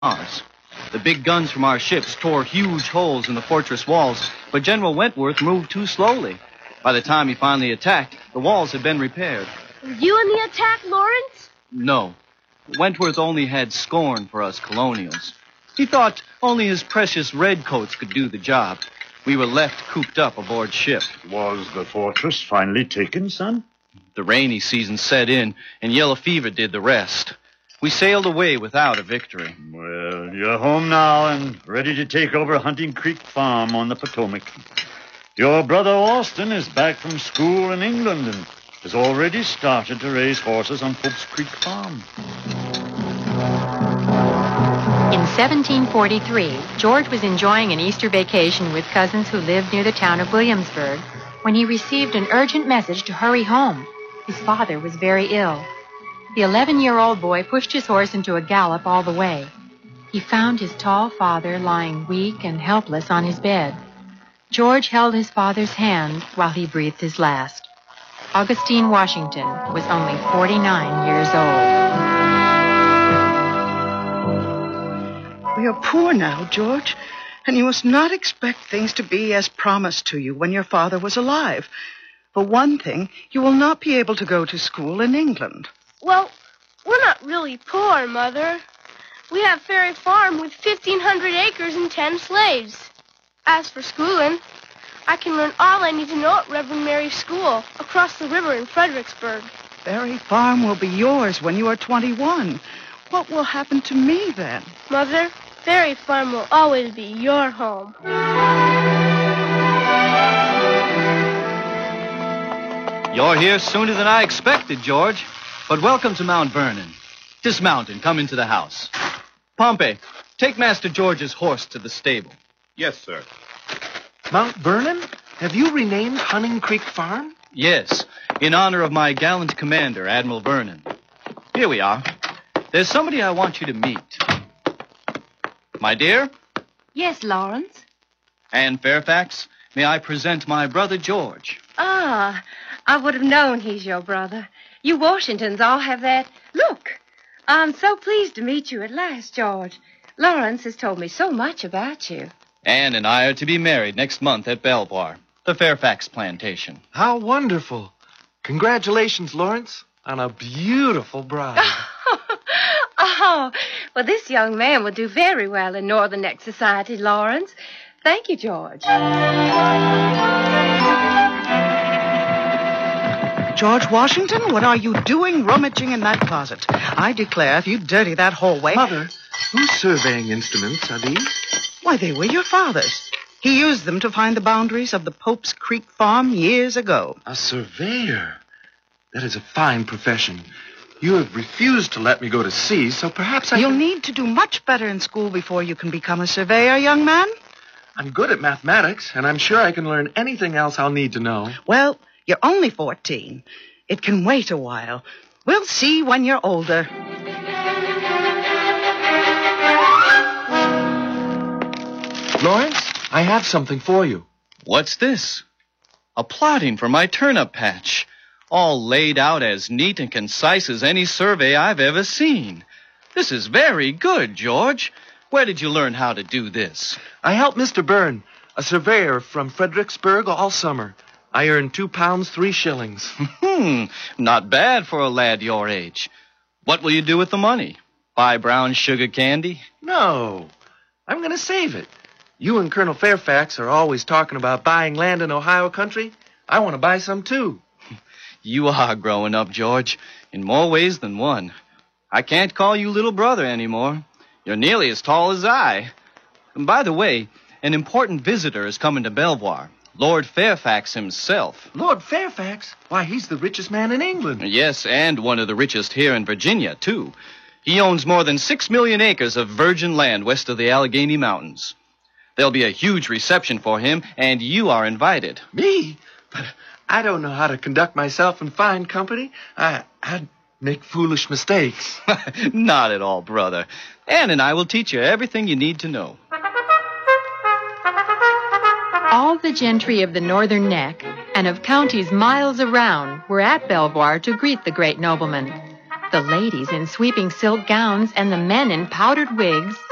ours. The big guns from our ships tore huge holes in the fortress walls, but General Wentworth moved too slowly. By the time he finally attacked, the walls had been repaired. Were you in the attack, Lawrence? No. Wentworth only had scorn for us colonials. He thought only his precious redcoats could do the job. We were left cooped up aboard ship. Was the fortress finally taken, son? The rainy season set in, and yellow fever did the rest. We sailed away without a victory. Well, you're home now and ready to take over Hunting Creek Farm on the Potomac. Your brother Austin is back from school in England and has already started to raise horses on Pope's Creek Farm. In 1743, George was enjoying an Easter vacation with cousins who lived near the town of Williamsburg when he received an urgent message to hurry home. His father was very ill. The 11-year-old boy pushed his horse into a gallop all the way. He found his tall father lying weak and helpless on his bed. George held his father's hand while he breathed his last. Augustine Washington was only 49 years old. We are poor now, George, and you must not expect things to be as promised to you when your father was alive. For one thing, you will not be able to go to school in England. Well, we're not really poor, Mother. We have Ferry Farm with 1,500 acres and 10 slaves. As for schooling, I can learn all I need to know at Reverend Mary's School across the river in Fredericksburg. Ferry Farm will be yours when you are 21. What will happen to me then? Mother, Ferry Farm will always be your home. You're here sooner than I expected, George. But welcome to Mount Vernon. Dismount and come into the house. Pompey, take Master George's horse to the stable. Yes, sir. Mount Vernon? Have you renamed Hunting Creek Farm? Yes, in honor of my gallant commander, Admiral Vernon. Here we are. There's somebody I want you to meet. My dear? Yes, Lawrence. Anne Fairfax, may I present my brother George? Ah, I would have known he's your brother. You Washingtons all have that look. I'm so pleased to meet you at last, George. Lawrence has told me so much about you. Anne and I are to be married next month at Belvoir, the Fairfax plantation. How wonderful. Congratulations, Lawrence, on a beautiful bride. Oh, well, this young man will do very well in Northern Neck society, Lawrence. Thank you, George. George Washington, what are you doing rummaging in that closet? I declare, if you dirty that hallway... Mother, whose surveying instruments are these? Why, they were your father's. He used them to find the boundaries of the Pope's Creek Farm years ago. A surveyor. That is a fine profession. You have refused to let me go to sea, so perhaps You'll need to do much better in school before you can become a surveyor, young man. I'm good at mathematics, and I'm sure I can learn anything else I'll need to know. Well, you're only 14. It can wait a while. We'll see when you're older. Lawrence, I have something for you. What's this? A plotting for my turnip patch. All laid out as neat and concise as any survey I've ever seen. This is very good, George. Where did you learn how to do this? I helped Mr. Byrne, a surveyor from Fredericksburg, all summer. I earned 2 pounds, 3 shillings. Not bad for a lad your age. What will you do with the money? Buy brown sugar candy? No, I'm going to save it. You and Colonel Fairfax are always talking about buying land in Ohio country. I want to buy some, too. You are growing up, George, in more ways than one. I can't call you little brother anymore. You're nearly as tall as I. And by the way, an important visitor is coming to Belvoir. Lord Fairfax himself. Lord Fairfax? Why, he's the richest man in England. Yes, and one of the richest here in Virginia, too. He owns more than 6 million acres of virgin land west of the Allegheny Mountains. There'll be a huge reception for him, and you are invited. Me? But I don't know how to conduct myself in fine company. I'd make foolish mistakes. Not at all, brother. Anne and I will teach you everything you need to know. All the gentry of the Northern Neck and of counties miles around were at Belvoir to greet the great nobleman. The ladies in sweeping silk gowns and the men in powdered wigs